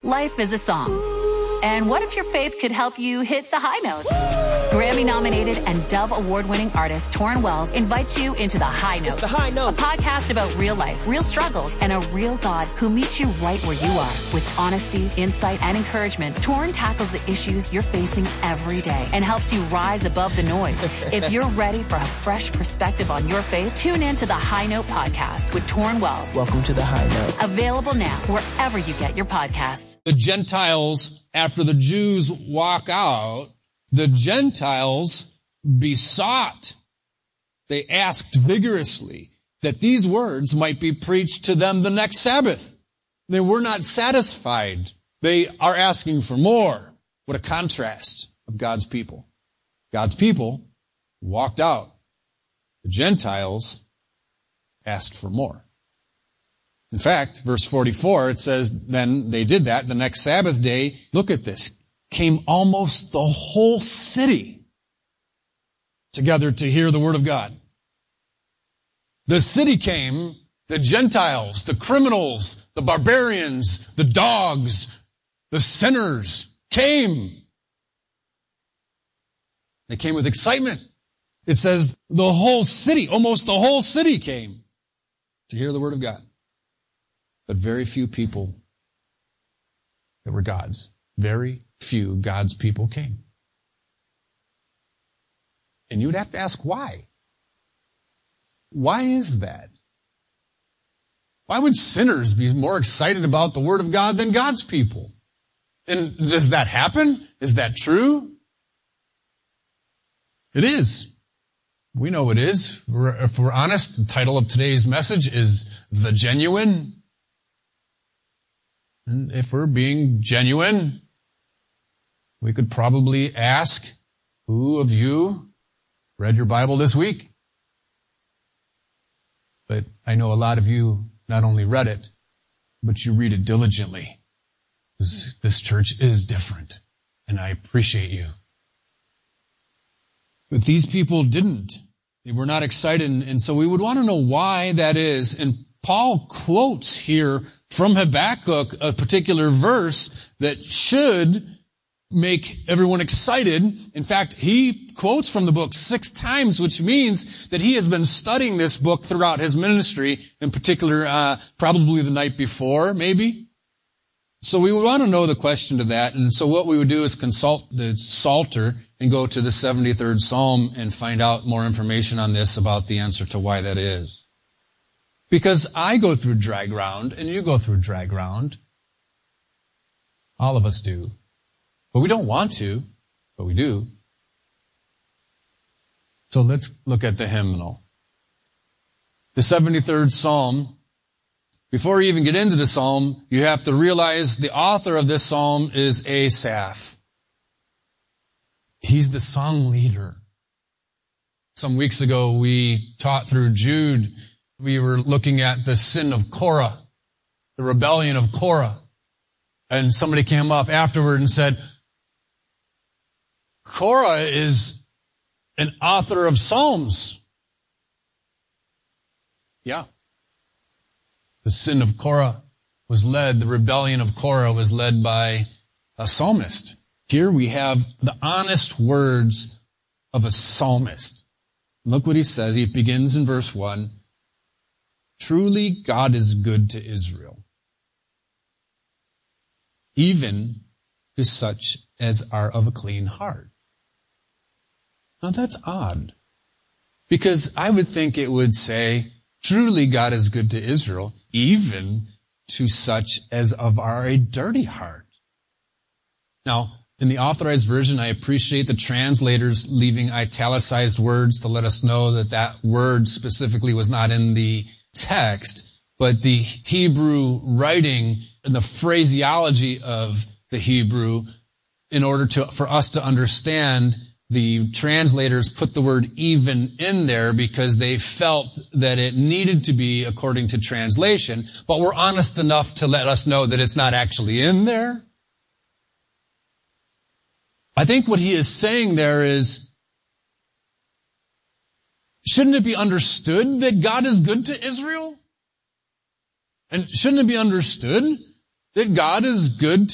Life is a song. And what if your faith could help you hit the high notes? Grammy-nominated and Dove Award-winning artist Torrin Wells invites you into The High Note. It's The High Note. A podcast about real life, real struggles, and a real God who meets you right where you are. With honesty, insight, and encouragement, Torrin tackles the issues you're facing every day and helps you rise above the noise. If you're ready for a fresh perspective on your faith, tune in to The High Note podcast with Torrin Wells. Welcome to The High Note. Available now wherever you get your podcasts. The Gentiles, after the Jews walk out, the Gentiles besought, they asked vigorously that these words might be preached to them the next Sabbath. They were not satisfied. They are asking for more. What a contrast of God's people. God's people walked out. The Gentiles asked for more. In fact, verse 44, it says, then they did that the next Sabbath day. Look at this. Came almost the whole city together to hear the word of God. The city came, the Gentiles, the criminals, the barbarians, the dogs, the sinners came. They came with excitement. It says the whole city, almost the whole city came to hear the word of God. But very few people that were God's. Very few God's people came. And you would have to ask why. Why is that? Why would sinners be more excited about the Word of God than God's people? And does that happen? Is that true? It is. We know it is. If we're honest, the title of today's message is The Genuine. And if we're being genuine, we could probably ask, who of you read your Bible this week? But I know a lot of you not only read it, but you read it diligently. This church is different, and I appreciate you. But these people didn't. They were not excited, and so we would want to know why that is. And Paul quotes here from Habakkuk a particular verse that should make everyone excited. In fact, he quotes from the book 6 times, which means that he has been studying this book throughout his ministry, in particular, probably the night before, maybe. So we would want to know the question to that. And so what we would do is consult the Psalter and go to the 73rd Psalm and find out more information on this about the answer to why that is. Because I go through dry ground and you go through dry ground. All of us do. But we don't want to, but we do. So let's look at the hymnal. The 73rd Psalm. Before you even get into the psalm, you have to realize the author of this psalm is Asaph. He's the song leader. Some weeks ago, we taught through Jude. We were looking at the sin of Korah, the rebellion of Korah. And somebody came up afterward and said, Korah is an author of Psalms. Yeah. The sin of Korah the rebellion of Korah was led by a psalmist. Here we have the honest words of a psalmist. Look what he says. He begins in verse 1. Truly God is good to Israel, even to such as are of a clean heart. Now that's odd, because I would think it would say, truly God is good to Israel, even to such as are a dirty heart. Now, in the Authorized Version, I appreciate the translators leaving italicized words to let us know that that word specifically was not in the text, but the Hebrew writing and the phraseology of the Hebrew, in order for us to understand, the translators put the word even in there because they felt that it needed to be according to translation, but were honest enough to let us know that it's not actually in there. I think what he is saying there is, shouldn't it be understood that God is good to Israel? And shouldn't it be understood that God is good